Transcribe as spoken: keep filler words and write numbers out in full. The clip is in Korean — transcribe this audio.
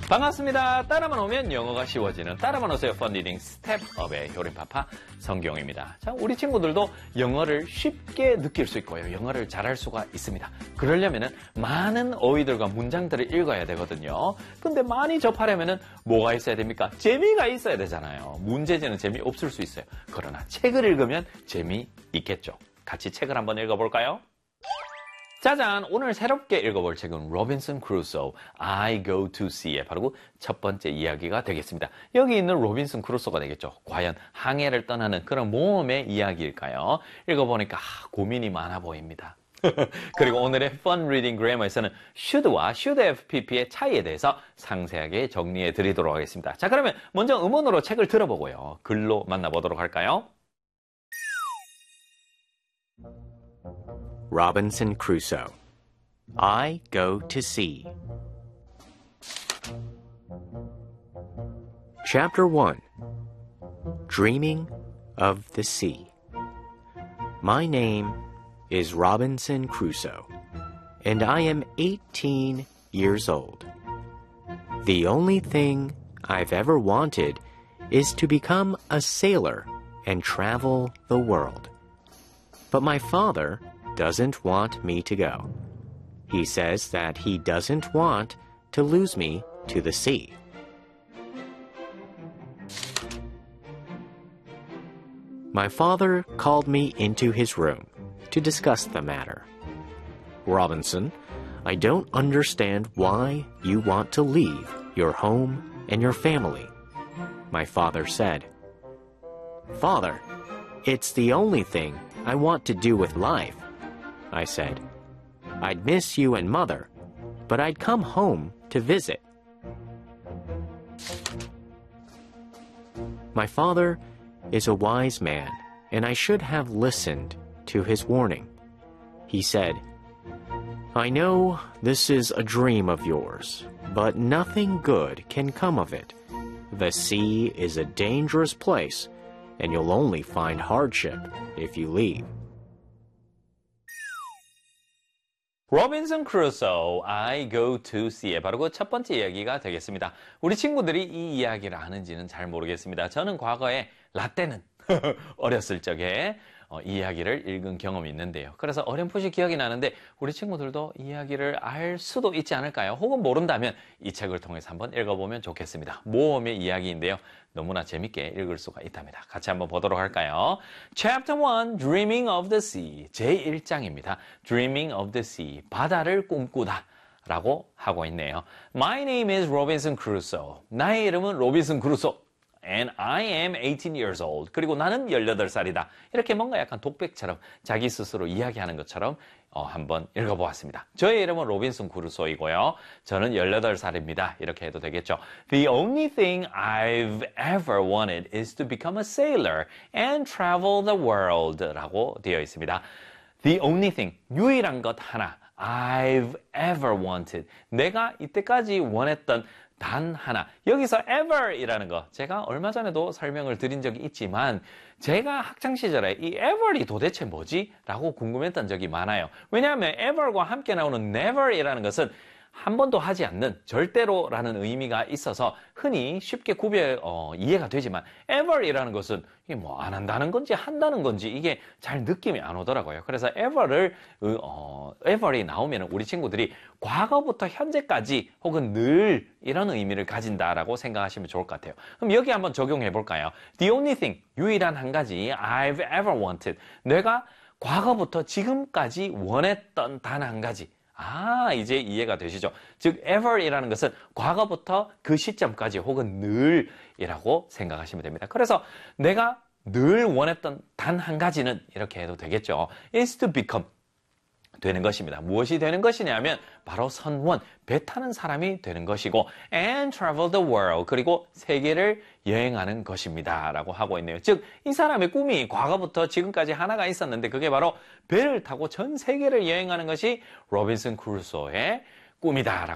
반갑습니다. 따라만 오면 영어가 쉬워지는 따라만 오세요 펀리딩 스텝업의 효림파파 성경입니다. 자, 우리 친구들도 영어를 쉽게 느낄 수 있고요. 영어를 잘할 수가 있습니다. 그러려면 많은 어휘들과 문장들을 읽어야 되거든요. 근데 많이 접하려면 뭐가 있어야 됩니까? 재미가 있어야 되잖아요. 문제지는 재미없을 수 있어요. 그러나 책을 읽으면 재미있겠죠. 같이 책을 한번 읽어볼까요? 짜잔! 오늘 새롭게 읽어볼 책은 로빈슨 크루소, I Go to Sea의 바로 첫 번째 이야기가 되겠습니다. 여기 있는 로빈슨 크루소가 되겠죠. 과연 항해를 떠나는 그런 모험의 이야기일까요? 읽어보니까 아, 고민이 많아 보입니다. 그리고 오늘의 Fun Reading Grammar에서는 should와 should have pp의 차이에 대해서 상세하게 정리해 드리도록 하겠습니다. 자, 그러면 먼저 음원으로 책을 들어보고요. 글로 만나보도록 할까요? Robinson Crusoe, I Go to Sea. Chapter one, Dreaming of the Sea. My name is Robinson Crusoe, and I am eighteen years old. The only thing I've ever wanted is to become a sailor and travel the world. But my father doesn't want me to go. He says that he doesn't want to lose me to the sea. My father called me into his room to discuss the matter. Robinson, I don't understand why you want to leave your home and your family, my father said. Father, it's the only thing I want to do with life, I said. I'd miss you and Mother, but I'd come home to visit. My father is a wise man, and I should have listened to his warning. He said, I know this is a dream of yours, but nothing good can come of it. The sea is a dangerous place, and you'll only find hardship if you leave. 로빈슨 크루소, I Go to Sea의 바로 그 첫 번째 이야기가 되겠습니다. 우리 친구들이 이 이야기를 아는지는 잘 모르겠습니다. 저는 과거에 라떼는 어렸을 적에 어, 이 이야기를 읽은 경험이 있는데요. 그래서 어렴풋이 기억이 나는데 우리 친구들도 이 이야기를 알 수도 있지 않을까요? 혹은 모른다면 이 책을 통해서 한번 읽어보면 좋겠습니다. 모험의 이야기인데요. 너무나 재밌게 읽을 수가 있답니다. 같이 한번 보도록 할까요? Chapter one, Dreaming of the Sea. 제일 장입니다. Dreaming of the Sea. 바다를 꿈꾸다. 라고 하고 있네요. My name is Robinson Crusoe. 나의 이름은 로빈슨 크루소. And I am eighteen years old. 그리고 나는 열여덟 살이다. 이렇게 뭔가 약간 독백처럼 자기 스스로 이야기하는 것처럼 어, 한번 읽어보았습니다. 저의 이름은 로빈슨 크루소이고요. 저는 열여덟 살입니다. 이렇게 해도 되겠죠. The only thing I've ever wanted is to become a sailor and travel the world. 라고 되어 있습니다. The only thing, 유일한 것 하나. I've ever wanted. 내가 이때까지 원했던 단 하나. 여기서 ever이라는 거 제가 얼마 전에도 설명을 드린 적이 있지만 제가 학창시절에 이 ever이 도대체 뭐지? 라고 궁금했던 적이 많아요. 왜냐하면 ever과 함께 나오는 never이라는 것은 한 번도 하지 않는 절대로라는 의미가 있어서 흔히 쉽게 구별 어, 이해가 되지만 ever이라는 것은 이게 뭐 안 한다는 건지 한다는 건지 이게 잘 느낌이 안 오더라고요. 그래서 ever를 어, ever이 나오면 우리 친구들이 과거부터 현재까지 혹은 늘 이런 의미를 가진다라고 생각하시면 좋을 것 같아요. 그럼 여기 한번 적용해 볼까요? The only thing, 유일한 한 가지 I've ever wanted. 내가 과거부터 지금까지 원했던 단 한 가지. 아, 이제 이해가 되시죠? 즉, ever이라는 것은 과거부터 그 시점까지 혹은 늘이라고 생각하시면 됩니다. 그래서 내가 늘 원했던 단 한 가지는 이렇게 해도 되겠죠. is to become. 되는 것입니다. 무엇이 되는 것이냐면 바로 선원, 배 타는 사람이 되는 것이고 and travel the world, 그리고 세계를 여행하는 것입니다. 라고 하고 있네요. 즉, 이 사람의 꿈이 과거부터 지금까지 하나가 있었는데 그게 바로 배를 타고 전 세계를 여행하는 것이 로빈슨 크루소의 꿈이다. 라고